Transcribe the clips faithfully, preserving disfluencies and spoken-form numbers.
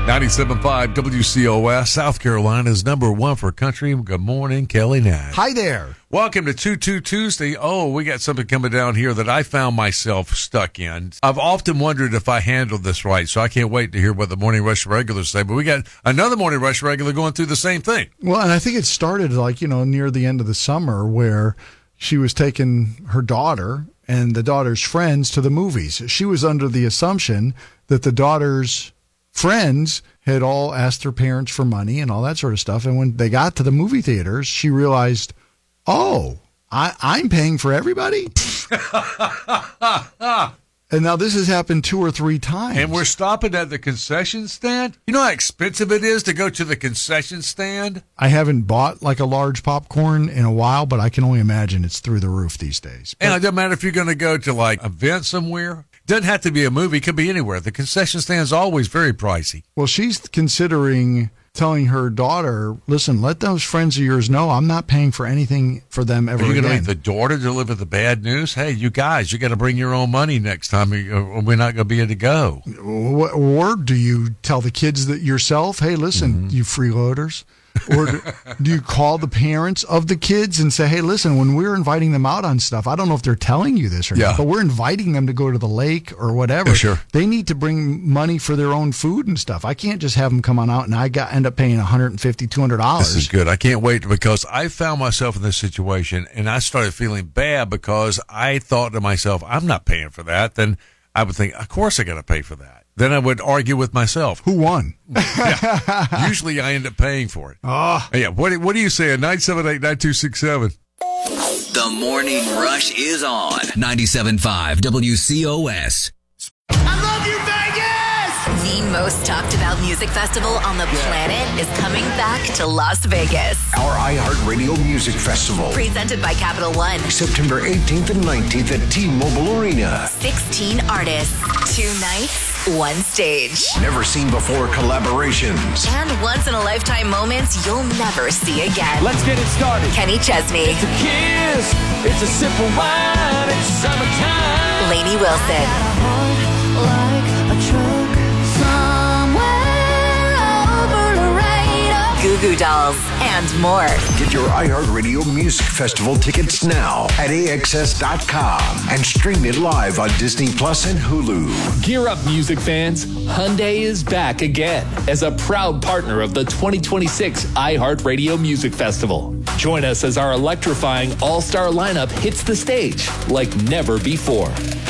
ninety-seven point five W C O S, South Carolina's number one for country. Good morning, Kelly Nash. Hi there. Welcome to two two Tuesday. Oh, we got something coming down here that I found myself stuck in. I've often wondered if I handled this right, so I can't wait to hear what the Morning Rush regulars say. But we got another Morning Rush regular going through the same thing. Well, and I think it started like, you know, near the end of the summer where she was taking her daughter and the daughter's friends to the movies. She was under the assumption that the daughter's friends had all asked their parents for money and all that sort of stuff. And when they got to the movie theaters, she realized, oh, I, I'm paying for everybody? And now this has happened two or three times. And we're stopping at the concession stand? You know how expensive it is to go to the concession stand? I haven't bought like a large popcorn in a while, but I can only imagine it's through the roof these days. But, and it doesn't matter if you're going to go to like an event somewhere. Doesn't have to be a movie. It could be anywhere. The concession stand is always very pricey. Well, she's considering telling her daughter, listen, let those friends of yours know I'm not paying for anything for them ever again. Are you again. going to make the daughter deliver the bad news? Hey, you guys, you got to bring your own money next time or we're not going to be able to go. Or do you tell the kids that yourself, hey, listen, mm-hmm. you freeloaders? Or do, do you call the parents of the kids and say, hey, listen, when we're inviting them out on stuff, I don't know if they're telling you this or yeah. not, but we're inviting them to go to the lake or whatever. Yeah, sure. They need to bring money for their own food and stuff. I can't just have them come on out and I got end up paying one hundred fifty dollars, two hundred dollars. This is good. I can't wait because I found myself in this situation and I started feeling bad because I thought to myself, I'm not paying for that. Then I would think, of course I got to pay for that. Then I would argue with myself. Who won? Yeah. Usually I end up paying for it. Oh. Yeah. What, what do you say? nine seven eight, nine two six seven. The Morning Rush is on. ninety-seven point five W C O S. I love you, Vegas! The most talked about music festival on the planet is coming back to Las Vegas. Our iHeartRadio Music Festival. Presented by Capital One. September eighteenth and nineteenth at T-Mobile Arena. sixteen artists, two nights, one stage. Never seen before collaborations. And once-in-a-lifetime moments you'll never see again. Let's get it started. Kenny Chesney. It's a kiss. It's a sip of wine. It's summertime. Lainey Wilson. Like a truck somewhere over Laredo. Goo Goo Dolls and more. Get your iHeartRadio Music Festival tickets now at A X S dot com and stream it live on Disney Plus and Hulu. Gear up, music fans. Hyundai is back again as a proud partner of the twenty twenty-six iHeartRadio Music Festival. Join us as our electrifying all-star lineup hits the stage like never before.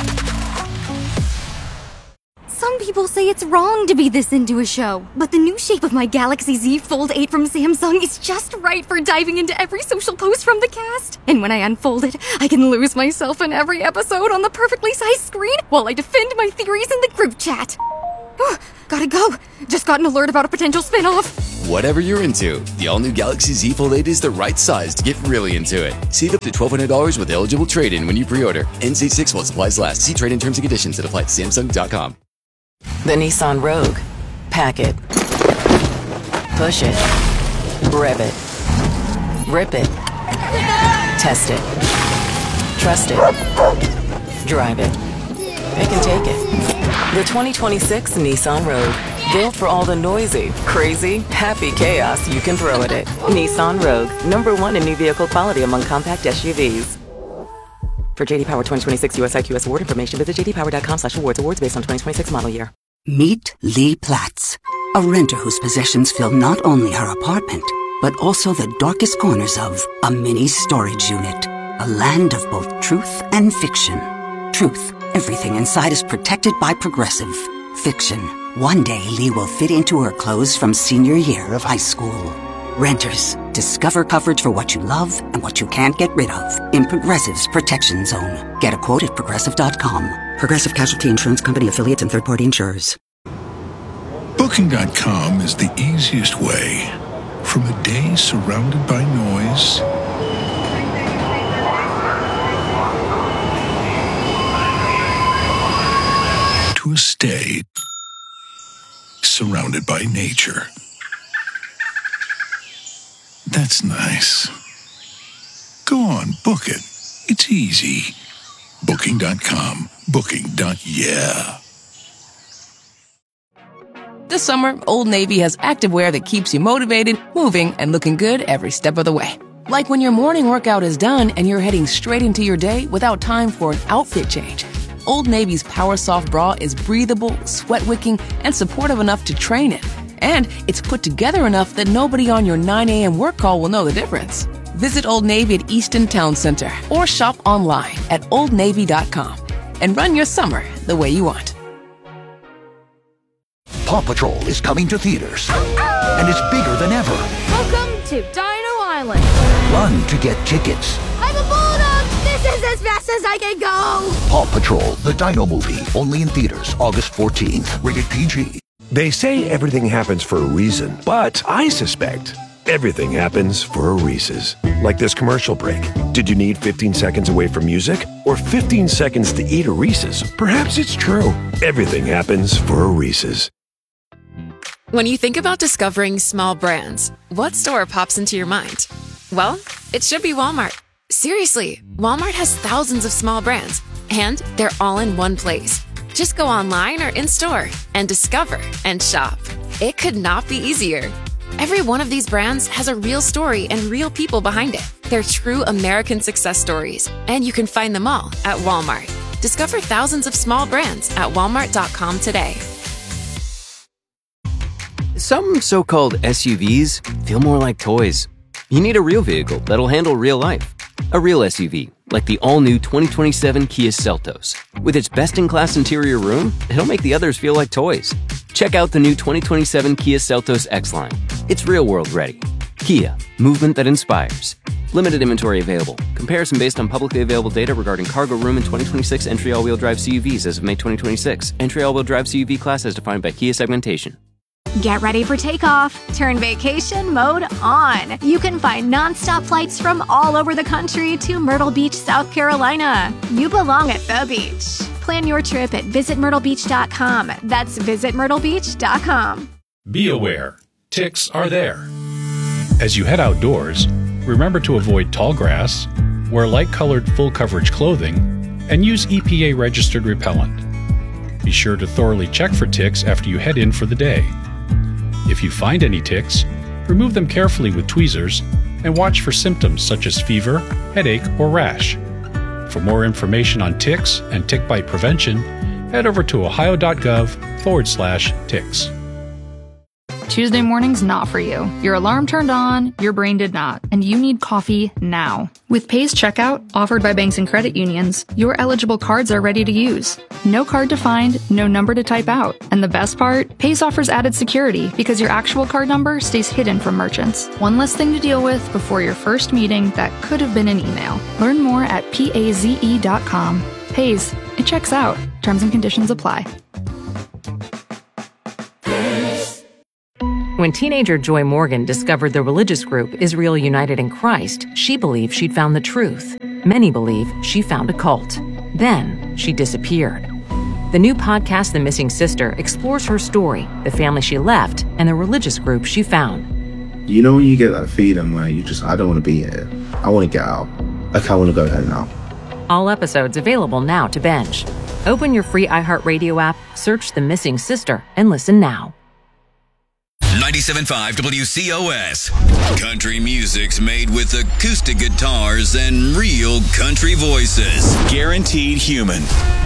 Some people say it's wrong to be this into a show, but the new shape of my Galaxy Z Fold eight from Samsung is just right for diving into every social post from the cast. And when I unfold it, I can lose myself in every episode on the perfectly sized screen while I defend my theories in the group chat. Gotta go. Just got an alert about a potential spin-off. Whatever you're into, the all-new Galaxy Z Fold eight is the right size to get really into it. Save up to twelve hundred dollars with eligible trade-in when you pre-order. N C six while supplies last. See trade-in terms and conditions at apply at Samsung dot com. The Nissan Rogue. Pack it. Push it. Rev it. Rip it. Test it. Trust it. Drive it. It can take it. The twenty twenty-six Nissan Rogue. Built for all the noisy, crazy, happy chaos you can throw at it. Nissan Rogue. Number one in new vehicle quality among compact S U Vs. For J D Power twenty twenty-six U S I Q S award information, visit j d power dot com slash awards. Awards based on twenty twenty-six model year. Meet Lee Platts, a renter whose possessions fill not only her apartment, but also the darkest corners of a mini storage unit. A land of both truth and fiction. Truth, everything inside is protected by Progressive. Fiction, one day Lee will fit into her clothes from senior year of high school. Renters, discover coverage for what you love and what you can't get rid of in Progressive's Protection Zone. Get a quote at progressive dot com. Progressive Casualty Insurance Company affiliates and third-party insurers. Booking dot com is the easiest way from a day surrounded by noise to a stay surrounded by nature. That's nice. Go on, book it. It's easy. Booking dot com. Booking. Yeah. This summer, Old Navy has activewear that keeps you motivated, moving, and looking good every step of the way. Like when your morning workout is done and you're heading straight into your day without time for an outfit change. Old Navy's Power Soft Bra is breathable, sweat-wicking, and supportive enough to train in. And it's put together enough that nobody on your nine a.m. work call will know the difference. Visit Old Navy at Easton Town Center or shop online at old navy dot com and run your summer the way you want. Paw Patrol is coming to theaters, and it's bigger than ever. Welcome to Dino Island. Run to get tickets. I'm a bulldog. This is as fast as I can go. Paw Patrol, the Dino movie, only in theaters August fourteenth. Rated P G. They say everything happens for a reason, but I suspect everything happens for a Reese's. Like this commercial break. Did you need fifteen seconds away from music or fifteen seconds to eat a Reese's? Perhaps it's true. Everything happens for a Reese's. When you think about discovering small brands, what store pops into your mind? Well, it should be Walmart. Seriously, Walmart has thousands of small brands, and they're all in one place. Just go online or in-store and discover and shop. It could not be easier. Every one of these brands has a real story and real people behind it. They're true American success stories, and you can find them all at Walmart. Discover thousands of small brands at walmart dot com today. Some so-called S U Vs feel more like toys. You need a real vehicle that'll handle real life. A real S U V, like the all-new twenty twenty-seven Kia Seltos. With its best-in-class interior room, it'll make the others feel like toys. Check out the new twenty twenty-seven Kia Seltos X-Line. It's real-world ready. Kia, movement that inspires. Limited inventory available. Comparison based on publicly available data regarding cargo room and twenty twenty-six entry all-wheel drive C U Vs as of May twenty twenty-six. Entry all-wheel drive C U V class as defined by Kia segmentation. Get ready for takeoff. Turn vacation mode on. You can find nonstop flights from all over the country to Myrtle Beach, South Carolina. You belong at the beach. Plan your trip at visit myrtle beach dot com. That's visit myrtle beach dot com. Be aware, ticks are there. As you head outdoors, remember to avoid tall grass, wear light-colored full-coverage clothing, and use E P A-registered repellent. Be sure to thoroughly check for ticks after you head in for the day. If you find any ticks, remove them carefully with tweezers and watch for symptoms such as fever, headache, or rash. For more information on ticks and tick bite prevention, head over to ohio.gov forward slash ticks. Tuesday morning's not for you. Your alarm turned on, your brain did not, and you need coffee now. With Pay's Checkout, offered by banks and credit unions, your eligible cards are ready to use. No card to find, no number to type out. And the best part? Pay's offers added security because your actual card number stays hidden from merchants. One less thing to deal with before your first meeting that could have been an email. Learn more at paze dot com. Pay's, it checks out. Terms and conditions apply. When teenager Joy Morgan discovered the religious group Israel United in Christ, she believed she'd found the truth. Many believe she found a cult. Then she disappeared. The new podcast, The Missing Sister, explores her story, the family she left, and the religious group she found. You know when you get that feeling where you just, I don't want to be here. I want to get out. Like, I want to go home now. All episodes available now to binge. Open your free iHeartRadio app, search The Missing Sister, and listen now. ninety-seven point five W C O S. Country music's made with acoustic guitars and real country voices. Guaranteed human.